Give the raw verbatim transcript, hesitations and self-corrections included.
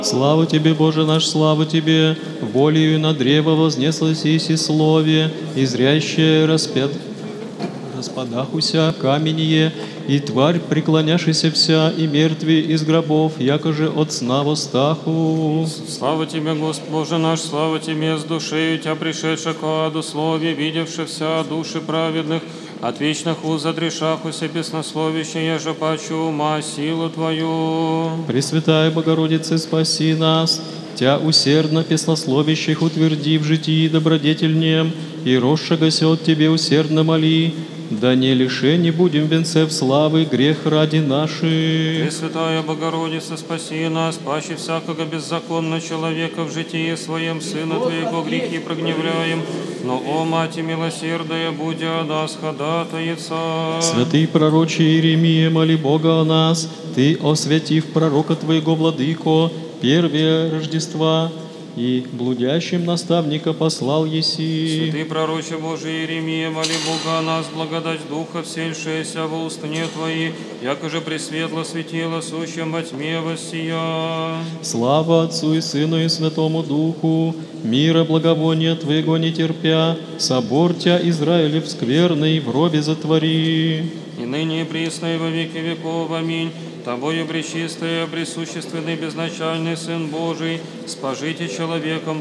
Слава Тебе, Боже наш, слава Тебе! Волею на древо вознеслось иси слове, и зрящее распят... распадахуся каменье, и тварь преклоняшися вся, и мертвые из гробов, якоже от сна восстаху. Слава Тебе, Господь Боже наш, слава Тебе, с душею Тя пришедша к аду слове, видевши вся души праведных, от вечных уз отрешахуся песнословище, еже пачу ума силу Твою. Пресвятая Богородице, спаси нас, Тя усердно песнословящих утверди в житии добродетельнем, и росшагося от Тебе усердно моли, да не лишени будем венцев славы, грех ради наших. Пресвятая Богородица, спаси нас, паче всякого беззаконного человека в житии своем, Сына Твоего грехи прогневляем, но, о Мати милосердая, будь о нас ходатайца. Святый пророче Иеремия, моли Бога о нас, Ты, освятив пророка Твоего, Владыко, первее Рождества, и блудящим наставника послал еси. Святый пророче Божий Иеремия, моли Бога о нас, благодать Духа, вселившаяся во устне Твои, якоже пресветло светило, сущем во тьме воссия. Слава Отцу и Сыну и Святому Духу, мира благовония Твоего не терпя, собор Тя Израилев скверный в робе затвори. И ныне и присно и во веки веков. Аминь. Тобою пречистая, пресущественный, безначальный Сын Божий, спажите человеком